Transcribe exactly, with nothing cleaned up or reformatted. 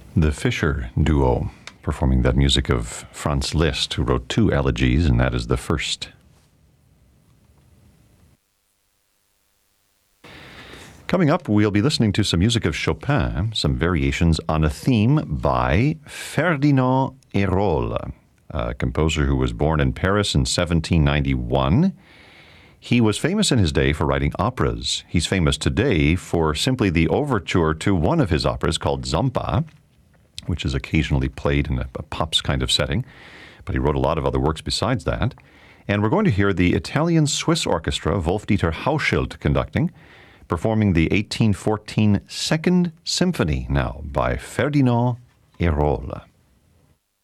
The Fischer Duo, performing that music of Franz Liszt, who wrote two elegies, and that is the first. Coming up, we'll be listening to some music of Chopin, some variations on a theme by Ferdinand Hérold, a composer who was born in Paris in seventeen ninety-one. He was famous in his day for writing operas. He's famous today for simply the overture to one of his operas called Zampa, which is occasionally played in a, a pops kind of setting. But he wrote a lot of other works besides that. And we're going to hear the Italian-Swiss Orchestra, Wolf-Dieter Hauschild conducting, performing the eighteen fourteen Second Symphony now by Ferdinand Hérold.